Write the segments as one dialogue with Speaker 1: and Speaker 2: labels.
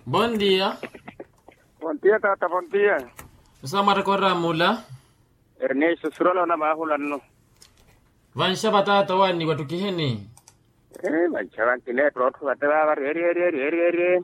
Speaker 1: Buen día.
Speaker 2: Buen día, tata, buen día.
Speaker 1: Sama recorra mula.
Speaker 2: Ernesto Surola na mahulan no.
Speaker 1: Vansha batata wani watukiheni.
Speaker 2: Manchawan tine protu wataba eri.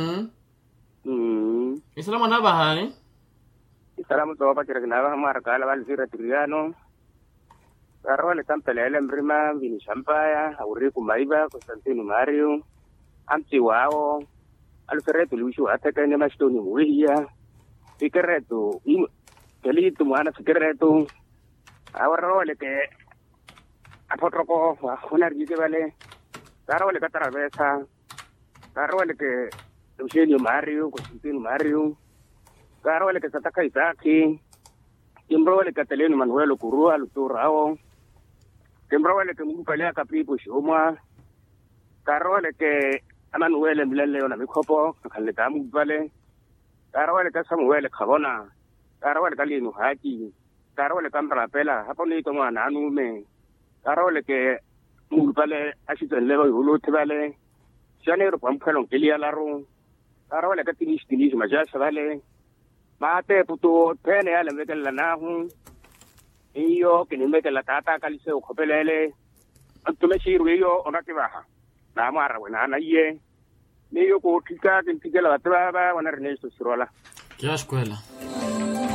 Speaker 1: Islamu na bahani.
Speaker 2: Salamu to pa kira na hamar kala wal sira triano. Karwale tampelele mrima vini shampaya, auri kumaiba Constantino Mario. Amti wao. Alfereto luishu ataka ne mastoni muia. Fikreto Kelito mana fikreto. Awarole ke apotroko hunar jite vale. Karwale katarabesa. Karwale ke Eugenio Mario, Constantino Mario. Karwale ke Sataka Isaki. Kimbrowale ke Teleno Manuel Kurua Luturao. Kimbrowale ke Mupalea Kapipo Shoma. Karwale ke Manuel Mlele na Mikopo, Kaletamu Vale. Karwale ke Samuel Kabona. Karwale ke Lino Haji. Karwale ke Mbrapela, haponi to mwana anume. Karwale ke Mupale Ashiten Levo Ulutevale. Janero Pampelon Kilialaro. Karwale ke Tinis Majasa Vale. Mate puto pene ale meke la nahu. Iyo kinimeke la tata kalise ukopelele. Antume shiru iyo onakibaha. Na mara wena na iye. Niyo ko tika kintikela bataba wana Ernesto Surola.
Speaker 1: Kia escuela.